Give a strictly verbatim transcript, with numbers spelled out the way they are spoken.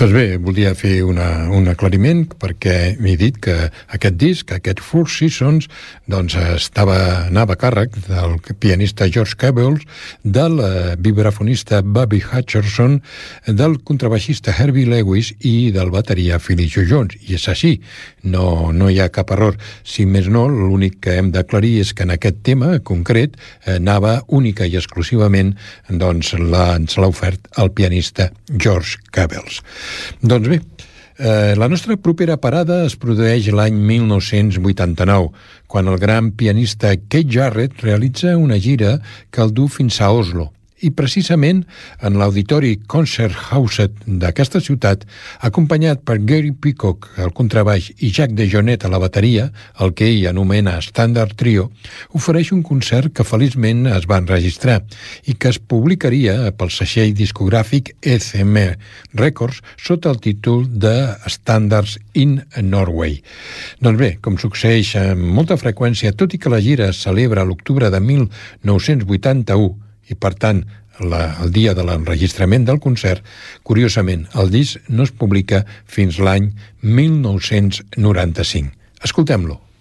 Doncs bé, volia fer una, un aclariment perquè m'he dit que aquest disc, aquest Four Seasons, doncs estava, anava a càrrec del pianista George Cabells, del vibrafonista Bobby Hutcherson, del contrabaixista Herbie Lewis i del bateria Philly Joe Jones. I és així, no, no hi ha cap error. Si més no, l'únic que hem d'aclarir és que en aquest tema concret anava única i exclusivament, doncs l'ha ofert el pianista George Cabells. Doncs bé, eh, la nostra propera parada es produeix l'any mil nou-cents vuitanta-nou, quan el gran pianista Keith Jarrett realitza una gira que el du fins a Oslo. I precisament en l'auditori Concerthaus d'aquesta ciutat, acompanyat per Gary Peacock al contrabaix i Jack DeJohnette a la bateria, el que ell anomena Standard Trio, ofereix un concert que feliçment es va enregistrar i que es publicaria pel segell discogràfic E C M Records sota el títol de Standards in Norway. Doncs bé, com succeeix amb molta freqüència, tot i que la gira es celebra a l'octubre de mil nou-cents vuitanta-u, i per tant la, el dia de l'enregistrament del concert, curiosament el disc no es publica fins l'any mil nou-cents noranta-cinc. Escoltem-lo.